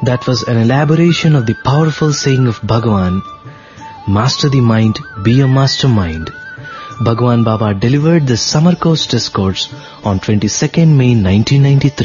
That was an elaboration of the powerful saying of Bhagavan, "Master the mind, be a mastermind." Bhagavan Baba delivered the Summer Course discourse on 22nd May 1993.